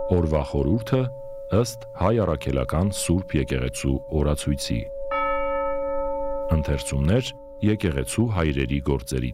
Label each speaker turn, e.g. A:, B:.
A: Օրվա խորհուրդը ըստ Հայ առաքելական Սուրբ եկեղեցու օրացույցի։ Ընթերցումներ եկեղեցու հայրերի գործերի